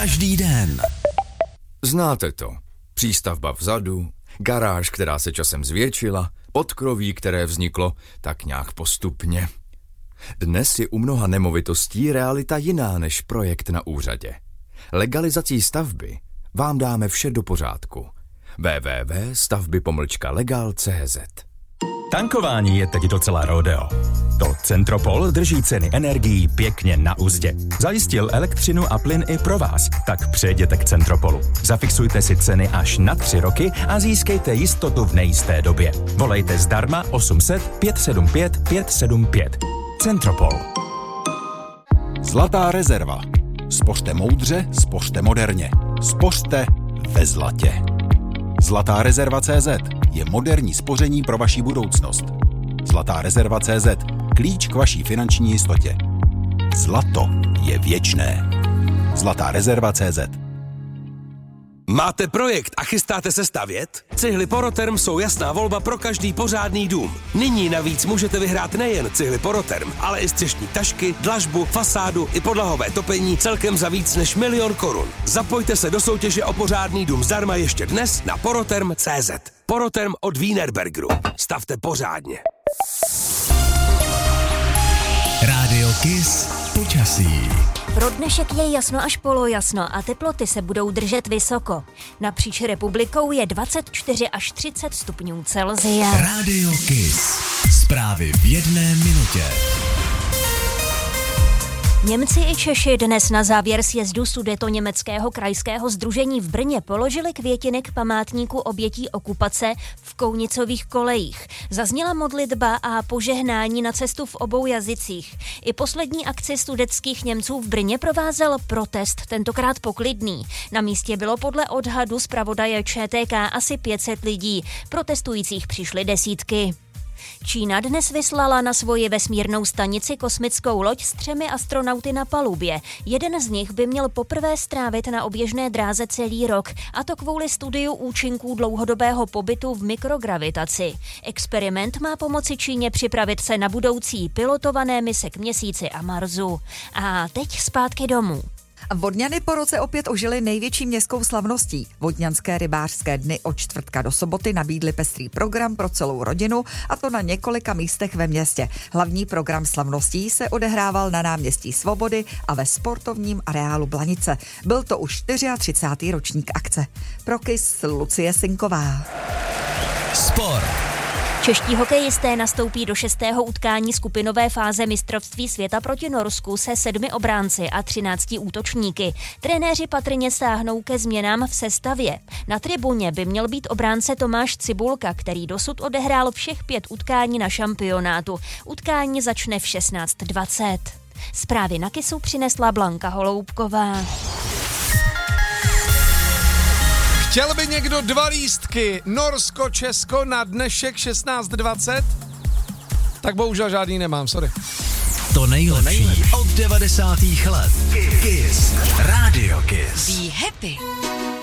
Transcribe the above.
Každý den. Znáte to. Přístavba vzadu, garáž, která se časem zvětšila, podkroví, které vzniklo tak nějak postupně. Dnes je u mnoha nemovitostí realita jiná než projekt na úřadě. Legalizací stavby vám dáme vše do pořádku. www.stavby-legal.cz. Tankování je teď docela rodeo. To Centropol drží ceny energií pěkně na uzdě. Zajistil elektřinu a plyn i pro vás, tak přejděte k Centropolu. Zafixujte si ceny až na 3 roky a získejte jistotu v nejisté době. Volejte zdarma 800 575 575. Centropol. Zlatá rezerva. Spořte moudře, spořte moderně. Spořte ve zlatě. Zlatá rezerva.cz je moderní spoření pro vaši budoucnost. Zlatá rezerva.cz. Klíč k vaší finanční jistotě. Zlato je věčné. Zlatá rezerva.cz. Máte projekt a chystáte se stavět? Cihly Poroterm jsou jasná volba pro každý pořádný dům. Nyní navíc můžete vyhrát nejen cihly Poroterm, ale i střešní tašky, dlažbu, fasádu i podlahové topení celkem za víc než 1 000 000 korun. Zapojte se do soutěže o pořádný dům zdarma ještě dnes na poroterm.cz. Poroterm od Wienerbergeru. Stavte pořádně. Rádio Kiss počasí. Pro dnešek je jasno až polojasno a teploty se budou držet vysoko. Napříč republikou je 24 až 30 stupňů Celsia. Rádio Kiss. Zprávy v 1 minutě. Němci i Češi dnes na závěr sjezdu Sudetoněmeckého krajského sdružení v Brně položili květiny k památníku obětí okupace v Kounicových kolejích. Zazněla modlitba a požehnání na cestu v obou jazycích. I poslední akci sudetských Němců v Brně provázel protest, tentokrát poklidný. Na místě bylo podle odhadu zpravodaje ČTK asi 500 lidí. Protestujících přišly desítky. Čína dnes vyslala na svoji vesmírnou stanici kosmickou loď s 3 astronauty na palubě. Jeden z nich by měl poprvé strávit na oběžné dráze celý rok, a to kvůli studiu účinků dlouhodobého pobytu v mikrogravitaci. Experiment má pomoci Číně připravit se na budoucí pilotované mise k Měsíci a Marsu. A teď zpátky domů. Vodňany po roce opět ožily největší městskou slavností. Vodňanské rybářské dny od čtvrtka do soboty nabídly pestrý program pro celou rodinu, a to na několika místech ve městě. Hlavní program slavností se odehrával na náměstí Svobody a ve sportovním areálu Blanice. Byl to už 34. ročník akce. Pro Kiss Lucie Sinková. Sport. Čeští hokejisté nastoupí do 6. utkání skupinové fáze mistrovství světa proti Norsku se 7 obránci a 13 útočníky. Trenéři patrně sáhnou ke změnám v sestavě. Na tribuně by měl být obránce Tomáš Cibulka, který dosud odehrál všech 5 utkání na šampionátu. Utkání začne v 16:20. Zprávy na Kissu přinesla Blanka Holoubková. Chtěl by někdo 2 lístky Norsko-Česko na dnešek 16:20? Tak bohužel žádný nemám, sorry. To nejlepší od 90. let. Kiss. Rádio Kiss. Be happy.